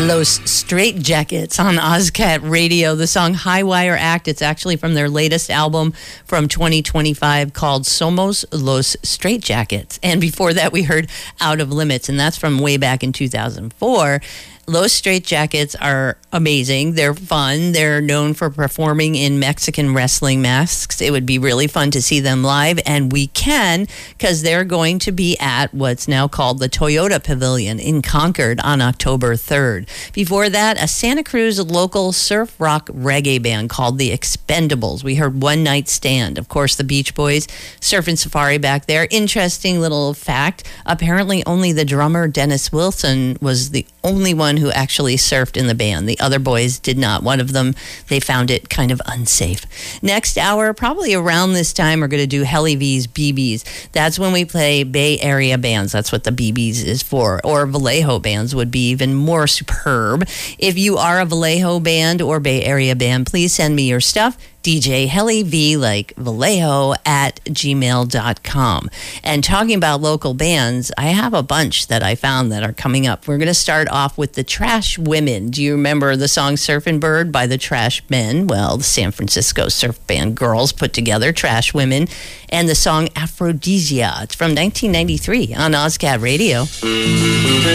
Los Straight Jackets on Ozcat Radio. The song High Wire Act, it's actually from their latest album from 2025 called Somos Los Straight Jackets. And before that, we heard Out of Limits, and that's from way back in 2004. Los Straight Jackets are amazing. They're fun. They're known for performing in Mexican wrestling masks. It would be really fun to see them live, and we can because they're going to be at what's now called the Toyota Pavilion in Concord on October 3rd. Before that, a Santa Cruz local surf rock reggae band called the Expendables. We heard One Night Stand. Of course, the Beach Boys, Surfing Safari back there. Interesting little fact. Apparently, only the drummer, Dennis Wilson, was the only one who actually surfed in the band. The other boys did not. One of them, they found it kind of unsafe. Next hour, probably around this time, we're going to do Helly V's BBs. That's when we play Bay Area bands. That's what the BBs is for. Or Vallejo bands would be even more superb. If you are a Vallejo band or Bay Area band, please send me your stuff. DJ Helly V, like Vallejo, at gmail.com. And talking about local bands, I have a bunch that I found that are coming up. We're going to start off with the Trash Women. Do you remember the song Surfin' Bird by the Trash Men? Well, the San Francisco surf band girls put together Trash Women. And the song Aphrodisia. It's from 1993 on Ozcat Radio.